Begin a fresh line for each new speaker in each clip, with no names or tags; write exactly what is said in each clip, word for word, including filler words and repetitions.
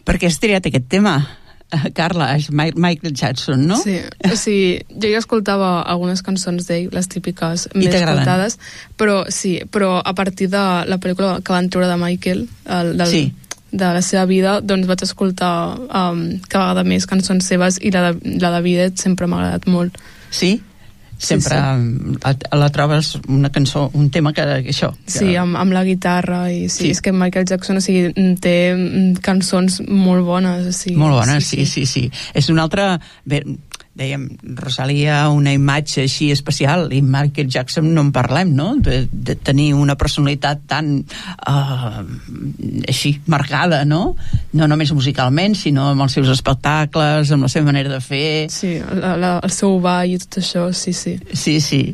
Per què has triat aquest tema? Carla, és Michael Jackson, no?
Sí, o sigui, jo ja escoltava algunes cançons d'ell, les típiques més escoltades, però sí, però a partir de la pel·lícula que van treure de Michael, el, del, sí. de la seva vida, doncs vaig escoltar um, cada vegada més cançons seves i la de, la de Bidet sempre m'ha agradat molt.
Sí? Sempre sí, sí. la trobes una cançó, un tema que, que això... Que...
Sí, amb, amb la guitarra, i sí, sí, és que Michael Jackson, o sigui, té cançons molt bones, o sigui...
Molt bones, sí, sí, sí. sí. És una altra... Bé, dèiem, Rosalia, una imatge així especial, i Michael Jackson no en parlem, no? De, de tenir una personalitat tan uh, així marcada, no? No només musicalment, sinó amb els seus espectacles, amb la seva manera de fer...
Sí, la, la, el seu ball i tot això, sí, sí.
Sí, sí.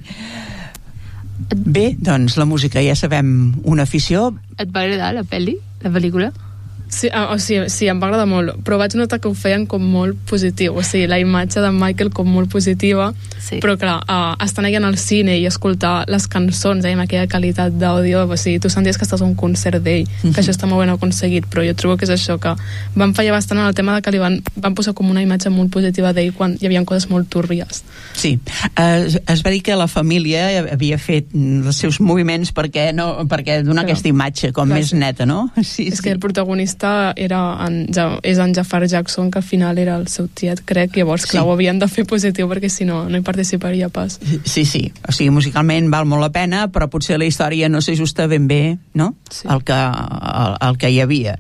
Bé, doncs la música ja sabem una afició.
Et va agradar la pel·li, la pel·lícula?
Sí, o sigui, sí, em va agradar molt, però vaig notar que ho feien com molt positiu, o sigui, la imatge de Michael com molt positiva, sí. Però clar, uh, estar allà al cine i escoltar les cançons eh, amb aquella qualitat d'àudio, o sigui, tu senties que estàs a un concert d'ell, mm-hmm. que això està molt ben aconseguit, però jo trobo que és això, que van fallar bastant en el tema de que li van, van posar com una imatge molt positiva d'ell quan hi havia coses molt túrbies.
Sí, uh, es va dir que la família havia fet els seus moviments perquè, no, perquè donar clar. Aquesta imatge com clar, més sí. Neta, no? Sí,
és
sí.
que el protagonista era en, ja, és en Jafar Jackson, que al final era el seu tiet, crec, llavors clar, sí. Ho havien de fer positiu perquè si no, no hi participaria pas.
Sí, sí, o sigui, musicalment val molt la pena, però potser la història no s'ajusta ben bé, no? Sí. El, que, el, el que hi havia.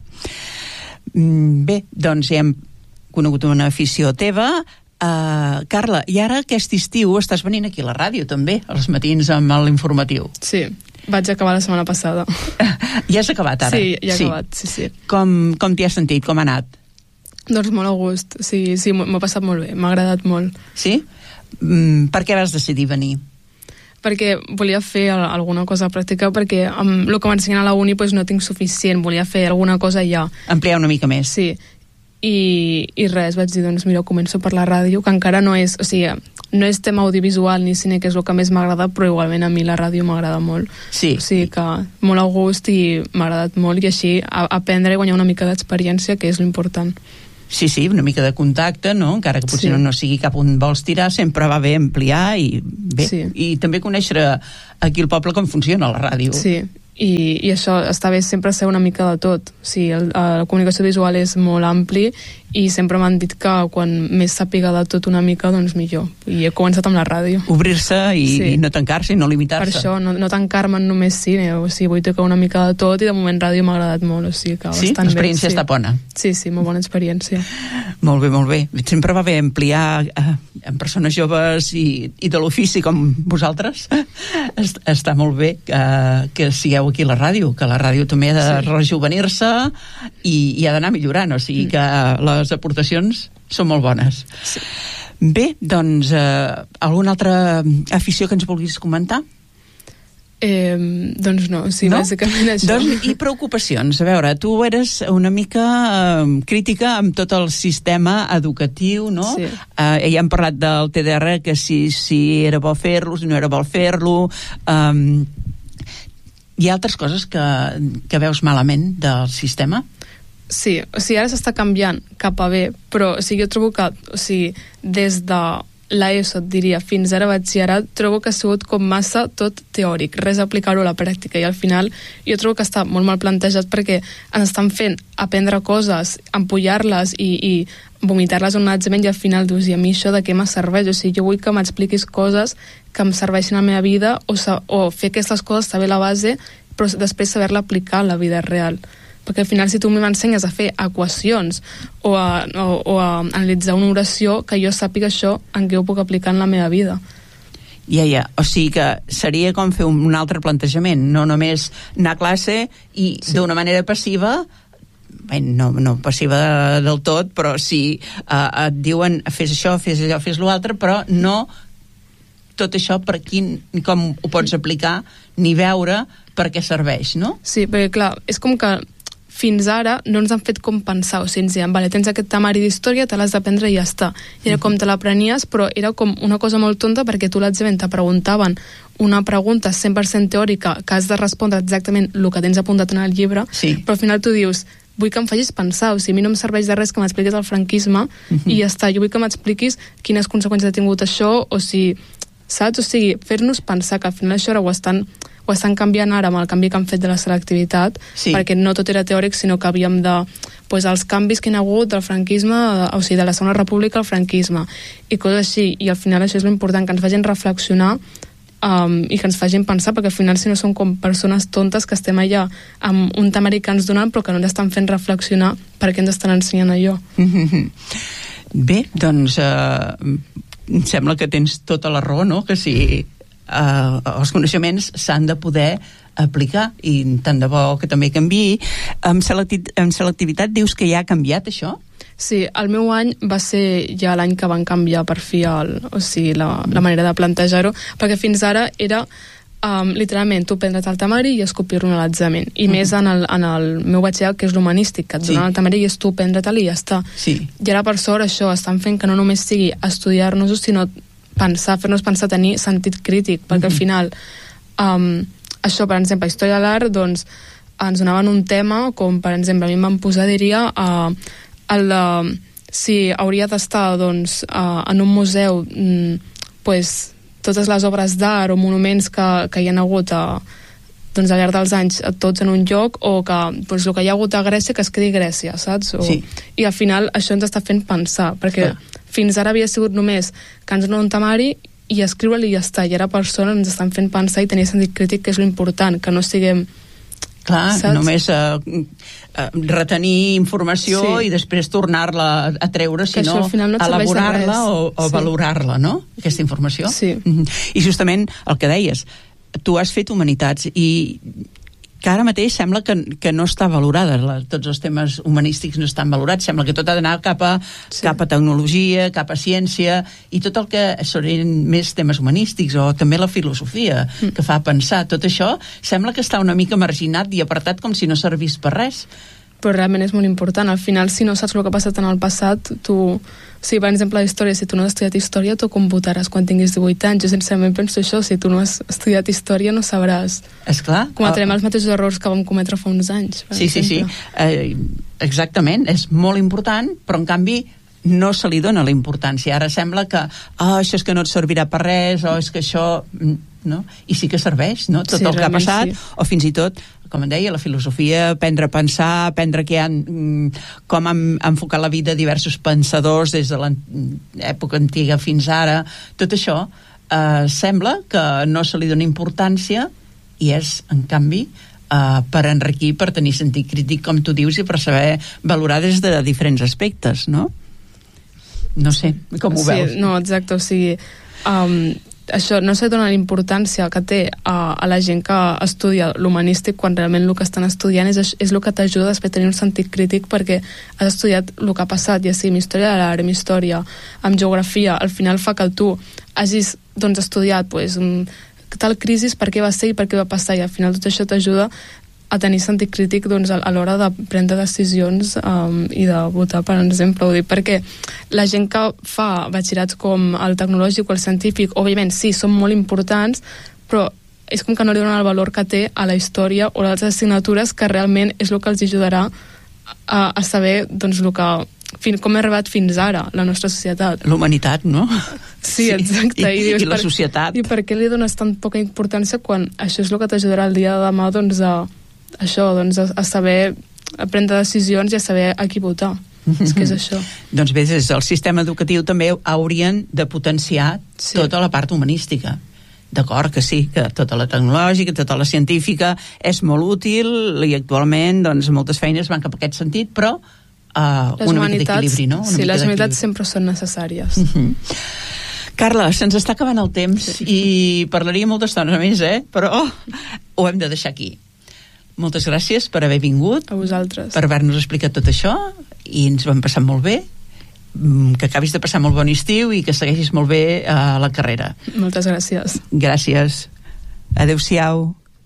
Bé, doncs ja hem conegut una afició teva. Uh, Carla, i ara aquest estiu estàs venint aquí a la ràdio també, als matins amb l'informatiu.
Sí, vaig acabar la setmana passada.
Ja has acabat ara?
Sí, ja he sí. acabat, sí, sí.
Com, com t'hi has sentit? Com ha anat?
Doncs molt a gust, sí, sí, m'ha passat molt bé, m'ha agradat molt.
Sí? Mm, per què vas decidir venir?
Perquè volia fer alguna cosa pràctica, perquè amb el que m'ensenyen a la uni pues, no tinc suficient, volia fer alguna cosa ja.
Ampliar una mica més.
Sí, i, i res, vaig dir, doncs mira, començo per la ràdio, que encara no és, o sigui, no és tema audiovisual ni cine, que és el que més m'agrada, però igualment a mi la ràdio m'agrada molt.
Sí.
O sigui que molt a gust i m'ha agradat molt, i així a, aprendre i guanyar una mica d'experiència, que és l'important.
Sí, sí, una mica de contacte, no? Encara que potser sí. no, no sigui cap on vols tirar, sempre va bé ampliar i bé. Sí. I també conèixer aquí al poble com funciona la ràdio.
Sí, i, i això està bé sempre ser una mica de tot. O sigui, el, la comunicació visual és molt ampli i sempre m'han dit que quan més sàpiga de tot una mica, doncs millor. I he començat amb la ràdio.
Obrir-se i, sí. i no tancar-se i no limitar-se.
Per això, no, no tancar-me en només cine, o sigui, vull tocar una mica de tot, i de moment ràdio m'ha agradat molt, o sigui que
sí?
bastant bé.
L'experiència
sí.
està bona.
Sí, sí, molt bona experiència.
Molt bé, molt bé. Sempre va bé ampliar eh, en persones joves i, i de l'ofici com vosaltres. Està molt bé eh, que sigueu aquí a la ràdio, que la ràdio també ha de sí. rejuvenir-se i, i ha d'anar millorant, o sigui que les aportacions són molt bones. Sí. Bé, doncs, eh, alguna altra afició que ens vulguis comentar?
Eh, doncs no, sí,
no?
bàsicament això.
Doncs, i preocupacions? A veure, tu eres una mica eh, crítica amb tot el sistema educatiu, no?
Sí.
Eh, ja hem parlat del T D R, que si, si era bo fer-lo, si no era bo fer-lo... Eh, hi ha altres coses que, que veus malament del sistema?
Sí, o sigui, ara s'està canviant cap a bé, però o sigui, jo trobo que o sigui, des de l'ESO, et diria, fins ara batxillerat, trobo que ha sigut com massa tot teòric, res aplicar-ho a la pràctica, i al final jo trobo que està molt mal plantejat perquè ens estan fent aprendre coses, empullar-les i, i vomitar-les en un examen, i al final dius, i a mi això de què me serveix? O sigui, jo vull que m'expliquis coses que em serveixin a la meva vida, o, sa- o fer aquestes coses, saber la base, però després saber-la aplicar a la vida real. Perquè al final, si tu m'ensenyes a fer equacions o a, o, o a analitzar una oració, que jo sàpiga això en què ho puc aplicar en la meva vida.
Ja, ja, o sigui que seria com fer un altre plantejament, no només anar a classe i sí. d'una manera passiva, bé, no, no passiva del tot, però sí, uh, et diuen fes això, fes allò, fes l'altre, però no tot això per quin, com ho pots aplicar, ni veure per què serveix, no?
Sí, perquè clar, és com que fins ara no ens han fet com pensar, o sigui, ens diuen, vale, tens aquest temari d'història, te l'has d'aprendre i ja està. I era com te l'aprenies, però era com una cosa molt tonta, perquè tu l'examen te preguntaven una pregunta cent per cent teòrica que has de respondre exactament el que tens apuntat en el llibre,
sí.
però al final tu dius, vull que em facis pensar, o sigui, a mi no em serveix de res que m'expliquis el franquisme uh-huh. i ja està, jo vull que m'expliquis quines conseqüències ha tingut això, o si, saps? O sigui, fer-nos pensar que al final això ara ho estan, ho estan canviant ara amb el canvi que han fet de la selectivitat, sí. perquè no tot era teòric, sinó que havíem de, pues, els canvis que hi ha hagut del franquisme, o sigui, de la Segona República al franquisme, i coses així, i al final això és l'important, que ens facin reflexionar Um, i que ens facin pensar, perquè al final si no som com persones tontes que estem allà amb un temari que ens donen però que no ens estan fent reflexionar per què ens estan ensenyant allò.
Bé, doncs eh, em sembla que tens tota la raó, no? Que si eh, els coneixements s'han de poder aplicar i tant de bo que també canviï. Amb, selecti- amb selectivitat dius que ja ha canviat això?
Sí, el meu any va ser ja l'any que van canviar per fi el, o sigui, la, la manera de plantejar-ho, perquè fins ara era um, literalment tu prendre't el temari i escopir-lo en l'examen, i mm. més en el, en el meu batxillerat, que és l'humanístic, que et donen sí. el temari i és tu prendre-te'l i ja està.
Sí.
I ara per sort això estan fent que no només sigui estudiar-nos-ho, sinó pensar, fer-nos pensar, tenir sentit crític, perquè mm-hmm. al final um, això, per exemple, història de l'art, doncs ens donaven un tema, com per exemple a mi em van posar, diria, a uh, el de si hauria d'estar doncs, uh, en un museu mm, pues, totes les obres d'art o monuments que, que hi ha hagut a, doncs, al llarg dels anys tots en un lloc, o que pues, el que hi ha hagut a Grècia que es quedi Grècia, saps? O,
sí.
I al final això ens està fent pensar, perquè
ah.
fins ara havia sigut només que ens donen un temari i escriure-li i ja està, i ara persones ens estan fent pensar i tenir sentit crític, que és l'important, que no siguem
clar, saps? Només uh, uh, retenir informació sí. i després tornar-la a treure, sinó no elaborar-la o, o sí. valorar-la, no? Aquesta informació.
Sí.
Mm-hmm. I justament el que deies, tu has fet humanitats i que ara mateix sembla que, que no està valorada, la, tots els temes humanístics no estan valorats, sembla que tot ha d'anar cap a, sí. cap a tecnologia, cap a ciència, i tot el que són més temes humanístics, o també la filosofia, mm. que fa pensar, tot això sembla que està una mica marginat i apartat com si no servís per res.
Però realment és molt important. Al final, si no saps el que ha passat en el passat, tu... O sigui, per exemple, la història, si tu no has estudiat història, tu com votaràs quan tinguis divuit anys? Jo sincerament penso això, si tu no has estudiat història no sabràs...
Esclar.
Cometrem els mateixos errors que vam cometre fa uns anys.
Sí, sí, sí. Eh, exactament, és molt important, però en canvi no se li dona la importància. Ara sembla que oh, això és que no et servirà per res, o és que això... No? I sí que serveix, no? Tot sí, el que ha passat, sí. O fins i tot, com em deia, la filosofia, aprendre a pensar, aprendre que han, com han enfocat la vida diversos pensadors des de l'època antiga fins ara, tot això eh, sembla que no se li dona importància, i és, en canvi, eh, per enriquir, per tenir sentit crític, com tu dius, i per saber valorar des de diferents aspectes, no? No sé, com ho
sí,
veus?
No, exacte, o sigui... Um, això no se dona la importància que té a, a la gent que estudia l'humanístic, quan realment el que estan estudiant és, és el que t'ajuda després a tenir un sentit crític, perquè has estudiat el que ha passat, ja sigui amb història de l'art, amb història, amb geografia. Al final fa que tu hagis doncs, estudiat pues, tal crisi, per què va ser i per què va passar, i al final tot això t'ajuda a tenir sentit crític doncs, a l'hora de prendre decisions um, i de votar, per exemple. Ho dic perquè la gent que fa batxillerats com el tecnològic o el científic, òbviament sí, són molt importants, però és com que no li donen el valor que té a la història o a les assignatures, que realment és el que els ajudarà a, a saber doncs, el que, fin, com ha arribat fins ara la nostra societat.
L'humanitat, no?
Sí, exacte.
I,
I, dius,
i la
per,
societat.
I per què li dones tan poca importància quan això és el que t'ajudarà el dia de demà doncs, a això, doncs, a, a saber a prendre decisions i a saber a qui votar. Mm-hmm. És que és això.
Doncs bé, des del sistema educatiu també haurien de potenciar sí. tota la part humanística. D'acord, que sí, que tota la tecnològica, tota la científica és molt útil, i actualment doncs, moltes feines van cap a aquest sentit, però uh, una mica d'equilibri, no? Una
sí,
mica
les humanitats sempre són necessàries.
Mm-hmm. Carla, se'ns està acabant el temps sí. i parlaria molta estona més, eh? Però oh, ho hem de deixar aquí. Moltes gràcies per haver vingut.
A vosaltres.
Per haver-nos explicat tot això, i ens vam passar molt bé. Que acabis de passar molt bon estiu i que segueixis molt bé a la carrera.
Moltes gràcies.
Gràcies. Adéu-siau.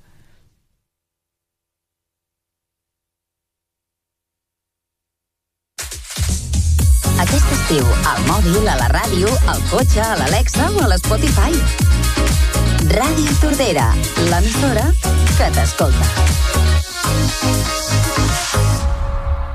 Aquest estiu, al mòbil, a la ràdio, al cotxe, a l'Alexa o a l'Spotify. Ràdio Tordera, l'emissora que t'escolta.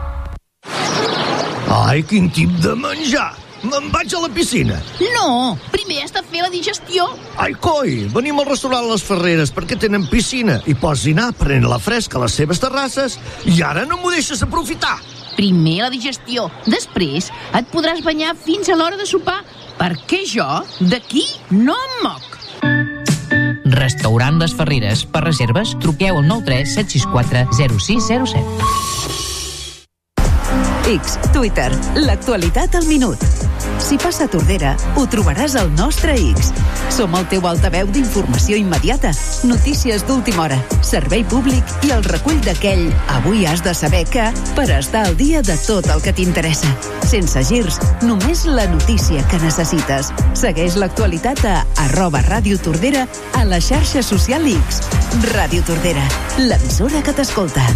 Ai, quin tip de menjar! Me'n vaig a la piscina.
No, primer has de fer la digestió.
Ai, coi, venim al restaurant Les Ferreres perquè tenen piscina i pots dinar prenent la fresca a les seves terrasses i ara no m'ho deixes aprofitar.
Primer la digestió, després et podràs banyar fins a l'hora de sopar, perquè jo d'aquí no em moc.
Restaurant Les Ferreres. Per reserves, truqueu al nou tres set sis quatre zero sis zero set.
X, Twitter, l'actualitat al minut. Si passa a Tordera, ho trobaràs al nostre X. Som el teu altaveu d'informació immediata, notícies d'última hora, servei públic i el recull d'aquell avui has de saber que per estar al dia de tot el que t'interessa. Sense girs, només la notícia que necessites. Segueix l'actualitat a arroba Ràdio Tordera a la xarxa social X. Ràdio Tordera, l'emissora que t'escolta.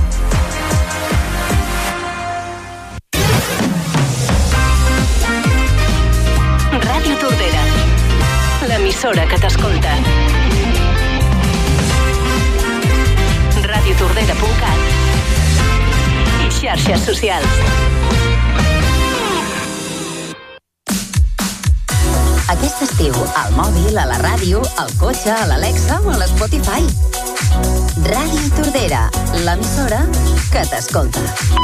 Ràdio Tordera, l'emissora que t'escolta. ràdio tordera punt cat i xarxes socials. Aquest estiu, al mòbil, a la ràdio, al cotxe, a l'Alexa o a l'Spotify. Ràdio Tordera, l'emissora que t'escolta.